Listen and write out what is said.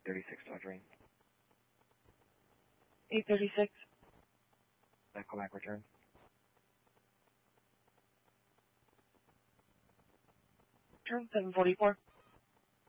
836 Dodge. 836. Call back return. Turn 744.